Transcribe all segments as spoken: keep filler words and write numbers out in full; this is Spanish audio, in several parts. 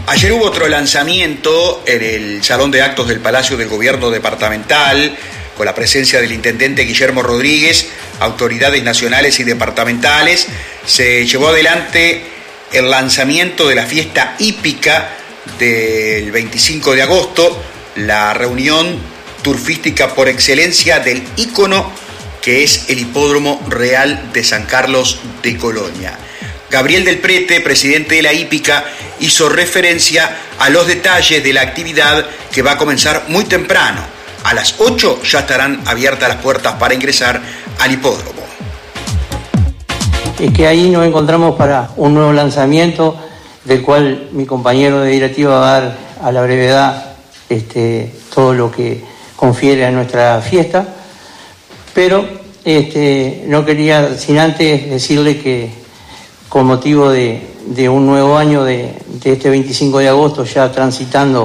Ayer hubo otro lanzamiento en el Salón de Actos del Palacio del Gobierno Departamental, con la presencia del intendente Guillermo Rodríguez, autoridades nacionales y departamentales. Se llevó adelante el lanzamiento de la fiesta hípica del veinticinco de agosto, la reunión turfística por excelencia del ícono que es el Hipódromo Real de San Carlos de Colonia. Gabriel del Prete, presidente de la hípica, hizo referencia a los detalles de la actividad que va a comenzar muy temprano. A las ocho ya estarán abiertas las puertas para ingresar al hipódromo. Es que ahí nos encontramos para un nuevo lanzamiento, del cual mi compañero de directiva va a dar a la brevedad este, todo lo que confiere a nuestra fiesta, pero este, no quería sin antes decirle que con motivo de, de un nuevo año de, de este veinticinco de agosto, ya transitando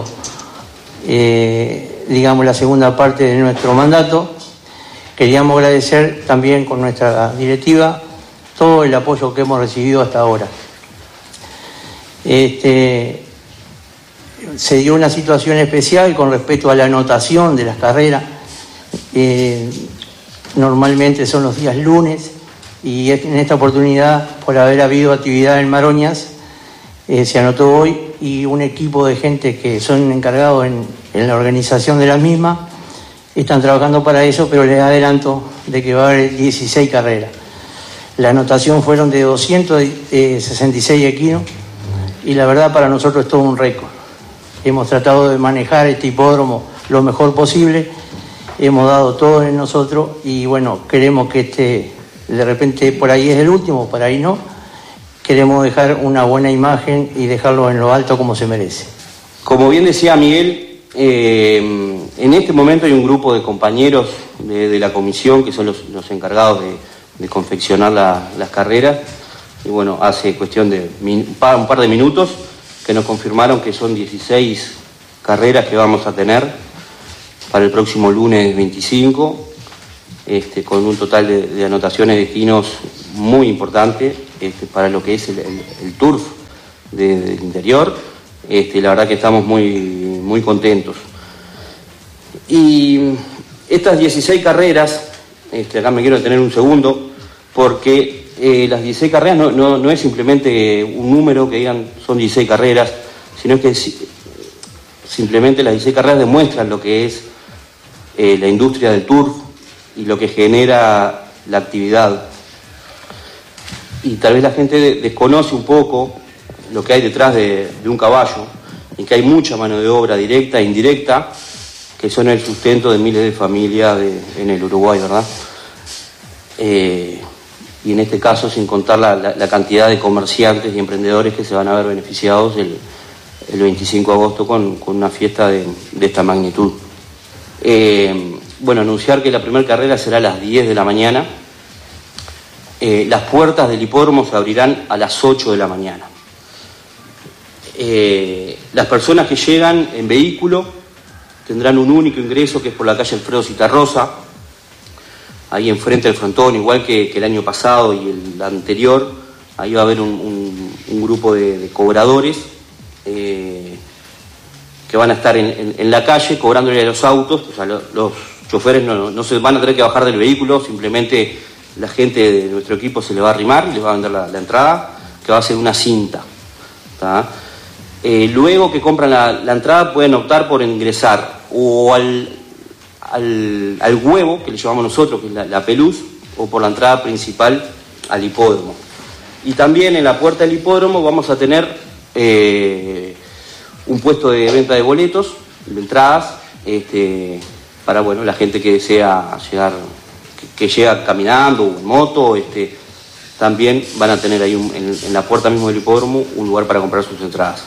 eh, digamos la segunda parte de nuestro mandato, queríamos agradecer también con nuestra directiva todo el apoyo que hemos recibido hasta ahora. Este, se dio una situación especial con respecto a la anotación de las carreras. Eh, normalmente son los días lunes, y en esta oportunidad, por haber habido actividad en Maroñas, eh, se anotó hoy, y un equipo de gente que son encargados en, en la organización de la misma están trabajando para eso, pero les adelanto de que va a haber dieciséis carreras. La anotación fueron de doscientos sesenta y seis equinos, y la verdad para nosotros es todo un récord. Hemos tratado de manejar este hipódromo lo mejor posible, hemos dado todo en nosotros, y bueno, queremos que este, de repente por ahí es el último, por ahí no, queremos dejar una buena imagen y dejarlo en lo alto como se merece. Como bien decía Miguel, eh, en este momento hay un grupo de compañeros de, de la comisión que son los, los encargados de, de confeccionar la, las carreras, y bueno, hace cuestión de min, un par de minutos que nos confirmaron que son dieciséis carreras que vamos a tener para el próximo lunes veinticinco, este, con un total de, de anotaciones de equinos muy importante este, para lo que es el, el, el turf de, del interior. Este, la verdad que estamos muy, muy contentos. Y estas dieciséis carreras, este, acá me quiero detener un segundo, porque eh, las dieciséis carreras no, no, no es simplemente un número que digan son dieciséis carreras, sino que es, simplemente las dieciséis carreras demuestran lo que es eh, la industria del turf y lo que genera la actividad. Y tal vez la gente desconoce un poco lo que hay detrás de, de un caballo, y que hay mucha mano de obra directa e indirecta, que son el sustento de miles de familias de, en el Uruguay, ¿verdad? Eh, y en este caso, sin contar la, la, la cantidad de comerciantes y emprendedores que se van a ver beneficiados el, el veinticinco de agosto con, con una fiesta de, de esta magnitud. Eh, bueno, anunciar que la primera carrera será a las diez de la mañana. Eh, las puertas del hipódromo se abrirán a las ocho de la mañana. Eh, las personas que llegan en vehículo tendrán un único ingreso, que es por la calle Alfredo Citarrosa, ahí enfrente del frontón, igual que, que el año pasado y el anterior. Ahí va a haber un, un, un grupo de, de cobradores eh, que van a estar en, en, en la calle cobrándole a los autos. O sea, lo, los choferes no, no se van a tener que bajar del vehículo, simplemente la gente de nuestro equipo se le va a arrimar y les va a vender la, la entrada, que va a ser una cinta, ¿tá? Eh, luego que compran la, la entrada, pueden optar por ingresar o al, al, al huevo, que le llamamos nosotros, que es la, la peluz, o por la entrada principal al hipódromo. Y también en la puerta del hipódromo vamos a tener eh, un puesto de venta de boletos, de entradas, este, para bueno, la gente que desea llegar, que, que llega caminando o en moto, este, también van a tener ahí un, en, en la puerta mismo del hipódromo un lugar para comprar sus entradas.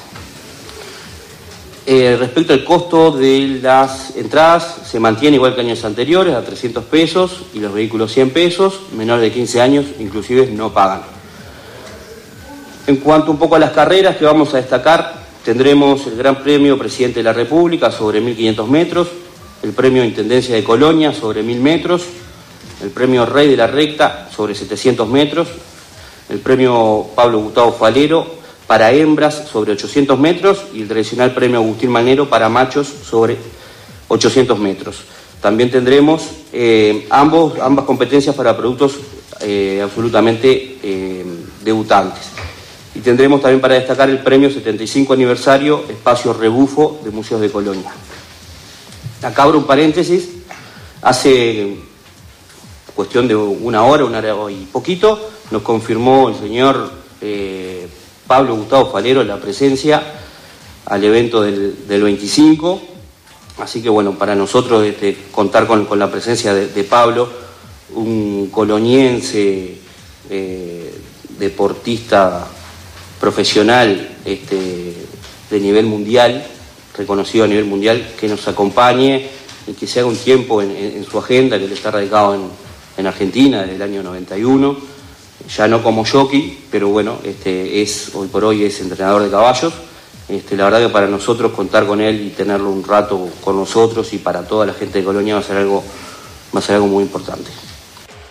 Eh, respecto al costo de las entradas, se mantiene igual que años anteriores, a trescientos pesos, y los vehículos cien pesos, menores de quince años inclusive no pagan. En cuanto un poco a las carreras que vamos a destacar, tendremos el Gran Premio Presidente de la República sobre mil quinientos metros, el Premio Intendencia de Colonia sobre mil metros, el Premio Rey de la Recta sobre setecientos metros, el Premio Pablo Gustavo Falero para hembras sobre ochocientos metros y el tradicional premio Agustín Manero para machos sobre ochocientos metros. También tendremos eh, ambos, ambas competencias para productos eh, absolutamente eh, debutantes. Y tendremos también para destacar el premio setenta y cinco aniversario Espacio Rebufo de Museos de Colonia. Acá abro un paréntesis. Hace cuestión de una hora, una hora y poquito, nos confirmó el señor eh, Pablo Gustavo Falero la presencia al evento del, del veinticinco. Así que bueno, para nosotros este, contar con, con la presencia de, de Pablo, un coloniense, eh, deportista profesional este, de nivel mundial, reconocido a nivel mundial, que nos acompañe y que se haga un tiempo en, en, en su agenda, que él está radicado en, en Argentina desde el año noventa y uno, ya no como jockey, pero bueno, este, es, hoy por hoy es entrenador de caballos. Este, la verdad que para nosotros contar con él y tenerlo un rato con nosotros y para toda la gente de Colonia va a ser algo, va a ser algo muy importante.